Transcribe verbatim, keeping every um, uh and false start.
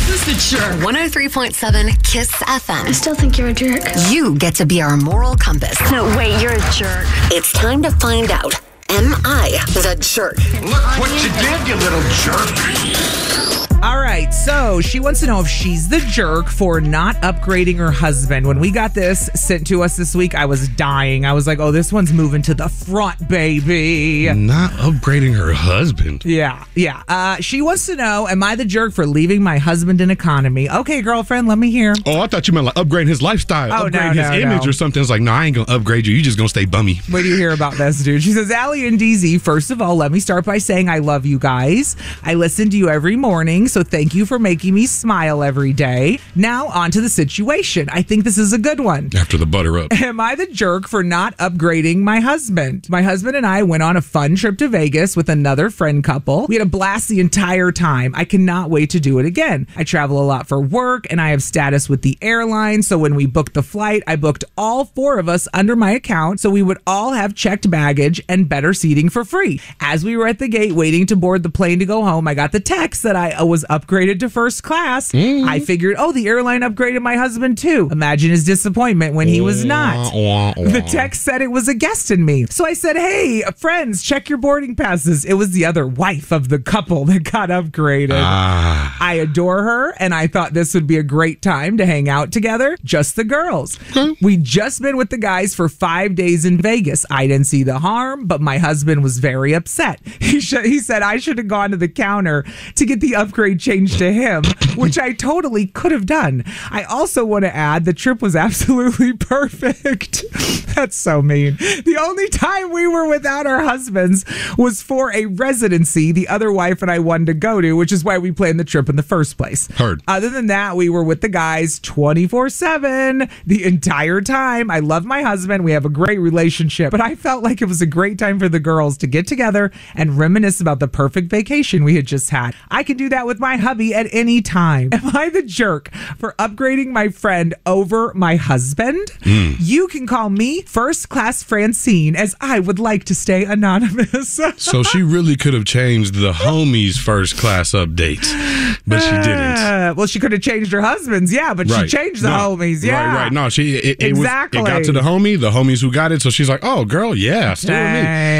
Who's the jerk? one oh three point seven KISS F M. I still think you're a jerk. You get to be our moral compass. No, wait, you're a jerk. It's time to find out. Am I the jerk? Look what you did, you little jerk. All right, so she wants to know if she's the jerk for not upgrading her husband. When we got this sent to us this week, I was dying. I was like, oh, this one's moving to the front, baby. Not upgrading her husband. Yeah, yeah. Uh, she wants to know, am I the jerk for leaving my husband in economy? Okay, girlfriend, let me hear. Oh, I thought you meant like upgrading his lifestyle, Oh, upgrade no, his no, image no. or something. It's like, no, I ain't going to upgrade you. You just going to stay bummy. Wait do you hear about this, dude? She says, Allie and D Z, first of all, let me start by saying I love you guys. I listen to you every morning, so thank you for making me smile every day. Now, on to the situation. I think this is a good one. After the butter up. Am I the jerk for not upgrading my husband? My husband and I went on a fun trip to Vegas with another friend couple. We had a blast the entire time. I cannot wait to do it again. I travel a lot for work and I have status with the airline. So when we booked the flight, I booked all four of us under my account so we would all have checked baggage and better seating for free. As we were at the gate waiting to board the plane to go home, I got the text that I was upgraded to first class. Mm. I figured, oh, the airline upgraded my husband too. Imagine his disappointment when he was not. Wah, wah, wah. The text said it was a guest in me. So I said, hey, friends, check your boarding passes. It was the other wife of the couple that got upgraded. Ah. I adore her, and I thought this would be a great time to hang out together. Just the girls. Okay. We just been with the guys for five days in Vegas. I didn't see the harm, but my husband was very upset. He, sh- he said I should have gone to the counter to get the upgrade changed to him, which I totally could have done. I also want to add the trip was absolutely perfect. That's so mean. The only time we were without our husbands was for a residency the other wife and I wanted to go to, which is why we planned the trip in the first place. Heard. Other than that, we were with the guys twenty-four seven the entire time. I love my husband. We have a great relationship, but I felt like it was a great time for the girls to get together and reminisce about the perfect vacation we had just had. I can do that with my hubby at any time. Am I the jerk for upgrading my friend over my husband? Mm. You can call me First Class Francine, as I would like to stay anonymous. So she really could have changed the homies' first class updates, but she didn't. Uh, well, she could have changed her husband's, yeah, but Right. she changed the No. homies, yeah. Right, right. No, she it, it, Exactly. was, it got to the homie, the homies who got it. So she's like, oh, girl, yeah, stay with me. Dang.